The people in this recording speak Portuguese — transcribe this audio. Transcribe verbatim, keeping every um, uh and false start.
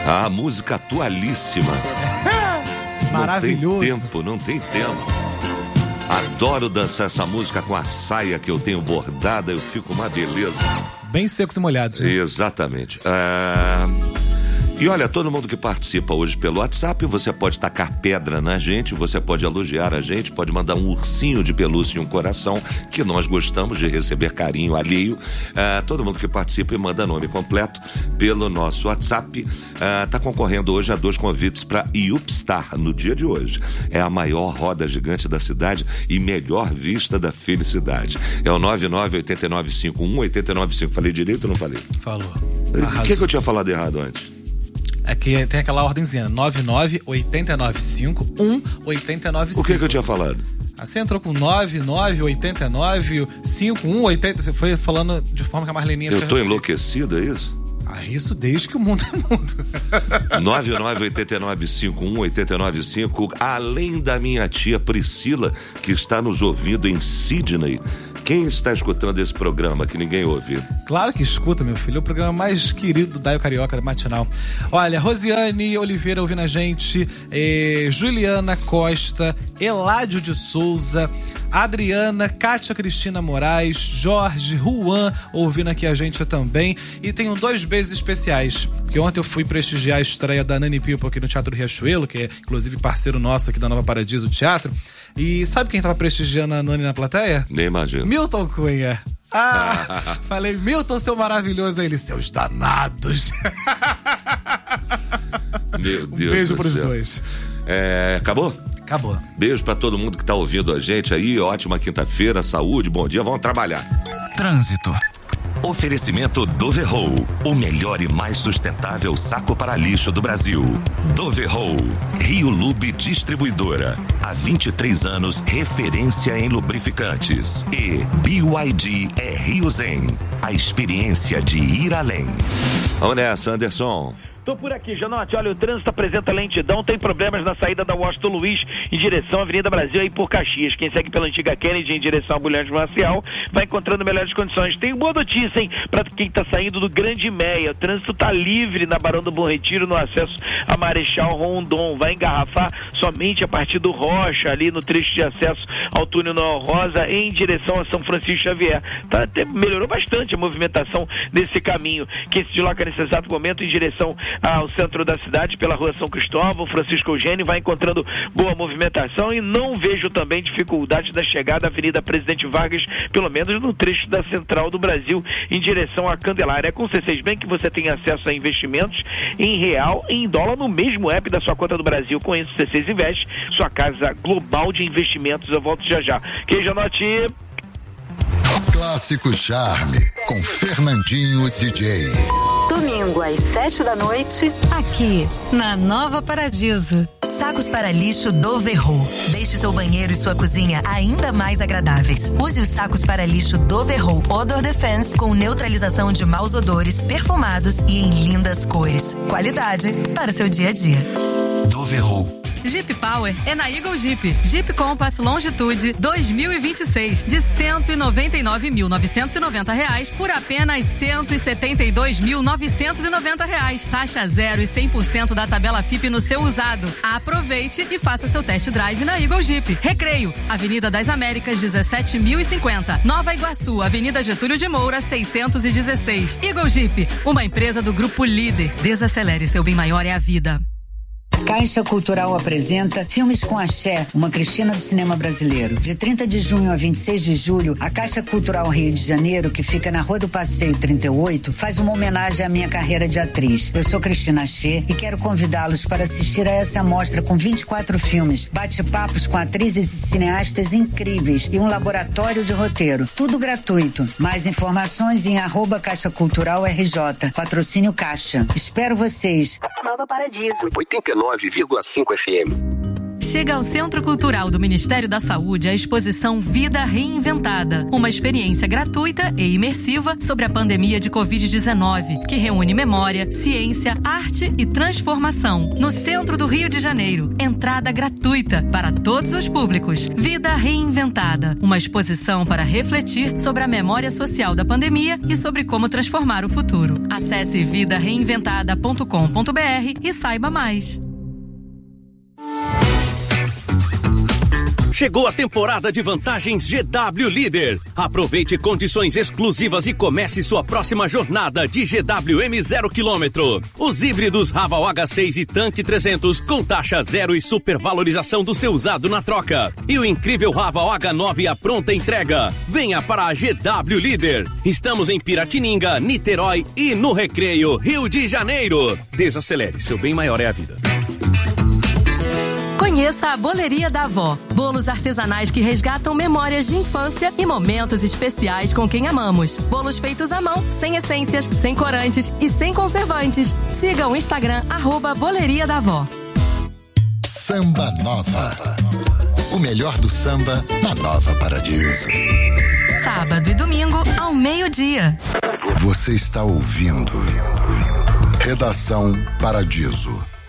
Ah, música atualíssima. Maravilhoso. Não tem tempo, não tem tempo. Adoro dançar essa música com a saia que eu tenho bordada, eu fico uma beleza. Bem secos e molhados. Né? Exatamente. Ah... E olha, todo mundo que participa hoje pelo WhatsApp, você pode tacar pedra na gente, você pode elogiar a gente, pode mandar um ursinho de pelúcia e um coração, que nós gostamos de receber carinho alheio. Ah, todo mundo que participa e manda nome completo pelo nosso WhatsApp está ah, concorrendo hoje a dois convites para Yupstar no dia de hoje. É a maior roda gigante da cidade e melhor vista da felicidade. É o nove nove oito nove cinco um oito nove cinco. Falei direito ou não falei? Falou. O que, que eu tinha falado errado antes? É que tem aquela ordemzinha, nove nove oito nove cinco um oito nove cinco. O que que eu tinha falado? Ah, você entrou com nove nove oito nove cinco um oito, foi falando de forma que a Marleninha... Eu tô enlouquecido, é isso? Ah, isso desde que o mundo é mundo. nove nove oito nove cinco um oito nove cinco. Além da minha tia Priscila, que está nos ouvindo em Sydney. Quem está escutando esse programa que ninguém ouve? Claro que escuta, meu filho. É o programa mais querido do Daio Carioca matinal. Olha, Rosiane Oliveira ouvindo a gente, eh, Juliana Costa, Eládio de Souza, Adriana, Kátia Cristina Moraes, Jorge, Juan ouvindo aqui a gente também. E tenho dois beijos especiais, porque ontem eu fui prestigiar a estreia da Nani People aqui no Teatro Riachuelo, que é inclusive parceiro nosso aqui da Nova Paradiso Teatro. E sabe quem tava prestigiando a Nani na plateia? Nem imagino. Milton Cunha. Ah, falei, Milton, seu maravilhoso. Aí ele, seus danados. Meu Deus um beijo do pros céu. dois. É, acabou? Acabou. Beijo pra todo mundo que tá ouvindo a gente aí. Ótima quinta-feira, saúde, bom dia, vamos trabalhar. Trânsito. Oferecimento Doverroll, o melhor e mais sustentável saco para lixo do Brasil. Doverroll, Rio Lube Distribuidora, há vinte e três anos referência em lubrificantes. E B Y D é Rio Zen, a experiência de ir além. Vamos nessa, Anderson. Tô por aqui, Janote. Olha, o trânsito apresenta lentidão, tem problemas na saída da Washington Luiz em direção à Avenida Brasil e por Caxias. Quem segue pela antiga Kennedy em direção a Bulhões Marcial vai encontrando melhores condições. Tem boa notícia, hein, pra quem tá saindo do Grande Meia. O trânsito tá livre na Barão do Bom Retiro no acesso a Marechal Rondon. Vai engarrafar somente a partir do Rocha, ali no trecho de acesso ao túnel Noel Rosa em direção a São Francisco Xavier. Tá, até melhorou bastante a movimentação desse caminho. Quem se desloca nesse exato momento em direção ao centro da cidade pela rua São Cristóvão, Francisco Eugênio, vai encontrando boa movimentação e não vejo também dificuldade da chegada à Avenida Presidente Vargas, pelo menos no trecho da Central do Brasil, em direção à Candelária. É com o C seis Bank que você tem acesso a investimentos em real e em dólar no mesmo app da sua conta do Brasil. Com isso, C seis Invest, sua casa global de investimentos. Eu volto já já. Que Janote... Clássico Charme, com Fernandinho D J. Domingo às sete da noite, aqui na Nova Paradiso. Sacos para lixo Doverroll. Deixe seu banheiro e sua cozinha ainda mais agradáveis. Use os sacos para lixo Doverroll Odor Defense com neutralização de maus odores, perfumados e em lindas cores. Qualidade para seu dia a dia. Doverroll. Jeep Power é na Eagle Jeep. Jeep Compass Longitude dois mil e vinte e seis de cento e noventa e nove mil novecentos e noventa reais por apenas cento e setenta e dois mil novecentos e noventa reais. Taxa zero e cem por cento da tabela F I P no seu usado. Aproveite e faça seu test drive na Eagle Jeep. Recreio, Avenida das Américas dezessete mil e cinquenta. Nova Iguaçu, Avenida Getúlio de Moura seiscentos e dezesseis. Eagle Jeep, uma empresa do Grupo Líder. Desacelere, seu bem maior é a vida. Caixa Cultural apresenta Filmes com Axé, uma Cristina do cinema brasileiro. De trinta de junho a vinte e seis de julho, a Caixa Cultural Rio de Janeiro, que fica na Rua do Passeio trinta e oito, faz uma homenagem à minha carreira de atriz. Eu sou Cristina Axé e quero convidá-los para assistir a essa amostra com vinte e quatro filmes, bate-papos com atrizes e cineastas incríveis e um laboratório de roteiro. Tudo gratuito. Mais informações em arroba Caixa Cultural R J. Patrocínio Caixa. Espero vocês. Nova Paradiso. oitenta e nove vírgula cinco F M. Chega ao Centro Cultural do Ministério da Saúde a exposição Vida Reinventada, uma experiência gratuita e imersiva sobre a pandemia de covid dezenove, que reúne memória, ciência, arte e transformação. No centro do Rio de Janeiro, entrada gratuita para todos os públicos. Vida Reinventada, uma exposição para refletir sobre a memória social da pandemia e sobre como transformar o futuro. Acesse vida reinventada ponto com ponto br e saiba mais. Chegou a temporada de vantagens G W Líder. Aproveite condições exclusivas e comece sua próxima jornada de G W M zero quilômetro. Os híbridos Raval H seis e Tanque trezentos com taxa zero e supervalorização do seu usado na troca. E o incrível Raval H nove à pronta entrega. Venha para a G W Líder. Estamos em Piratininga, Niterói e no Recreio, Rio de Janeiro. Desacelere, seu bem maior é a vida. Conheça a Boleria da Avó. Bolos artesanais que resgatam memórias de infância e momentos especiais com quem amamos. Bolos feitos à mão, sem essências, sem corantes e sem conservantes. Siga o Instagram, arroba Boleria da Avó. Samba Nova. O melhor do samba na Nova Paradiso. Sábado e domingo, ao meio-dia. Você está ouvindo Redação Paradiso.